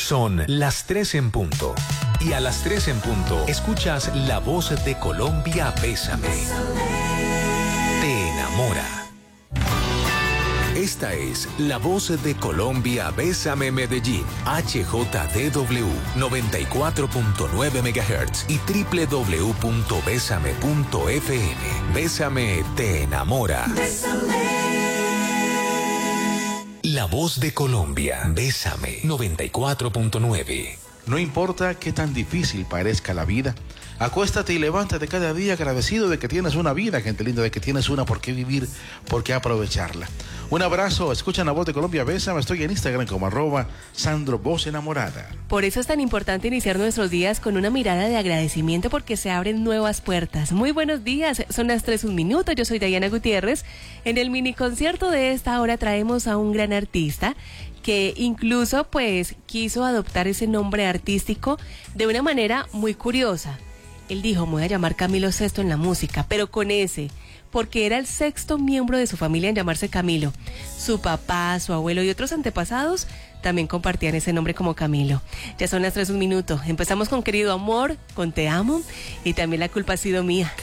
Son las 3 en punto. Y a las 3 en punto, escuchas La Voz de Colombia, Bésame. Te enamora. Esta es La Voz de Colombia, Bésame Medellín, HJDW 94.9 MHz y www.besame.fm. Bésame te enamora. Bésame. La Voz de Colombia, Bésame 94.9. No importa qué tan difícil parezca la vida, acuéstate y levántate cada día agradecido de que tienes una vida, gente linda, de que tienes una por qué vivir, por qué aprovecharla. Un abrazo, escuchan La Voz de Colombia, Bésame. Estoy en Instagram como @Sandro Voz Enamorada. Por eso es tan importante iniciar nuestros días con una mirada de agradecimiento, porque se abren nuevas puertas. Muy buenos días, son las 3:01. Yo soy Diana Gutiérrez. En el mini concierto de esta hora traemos a un gran artista que incluso pues quiso adoptar ese nombre artístico de una manera muy curiosa. Él dijo, me voy a llamar Camilo VI en la música, pero con ese, porque era el sexto miembro de su familia en llamarse Camilo. Su papá, su abuelo y otros antepasados también compartían ese nombre como Camilo. Ya son las 3:01. Empezamos con Querido Amor, con Te Amo y también La Culpa ha sido mía.